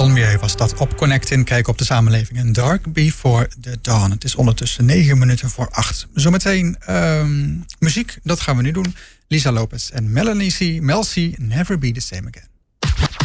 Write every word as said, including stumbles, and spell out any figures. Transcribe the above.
Solmier was dat op Connectin. Kijk op de samenleving en Dark Before the Dawn. Het is ondertussen negen minuten voor acht. Zometeen um, muziek, dat gaan we nu doen. Lisa Lopez en Melanie C. Mel C. Never Be the Same Again.